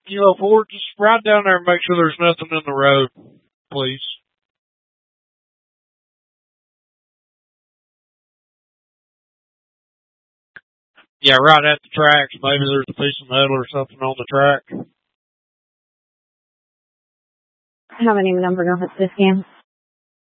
Kilo 4, just ride down there and make sure there's nothing in the road, please. Yeah, right at the tracks. Maybe there's a piece of metal or something on the track. I haven't even numbered off at this game.